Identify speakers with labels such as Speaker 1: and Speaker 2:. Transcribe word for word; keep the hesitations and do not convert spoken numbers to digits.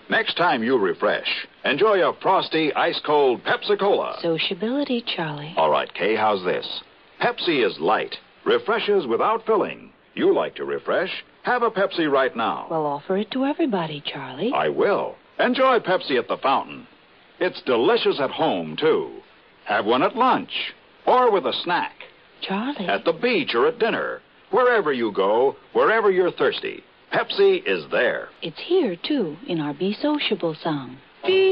Speaker 1: Next time you refresh, enjoy a frosty, ice-cold Pepsi-Cola.
Speaker 2: Sociability, Charlie.
Speaker 1: All right, Kay, how's this? Pepsi is light, refreshes without filling. You like to refresh? Have a Pepsi right now.
Speaker 2: Well, offer it to everybody, Charlie.
Speaker 1: I will. Enjoy Pepsi at the fountain. It's delicious at home, too. Have one at lunch or with a snack.
Speaker 2: Charlie.
Speaker 1: At the beach or at dinner. Wherever you go, wherever you're thirsty, Pepsi is there.
Speaker 2: It's here, too, in our Be Sociable song. Be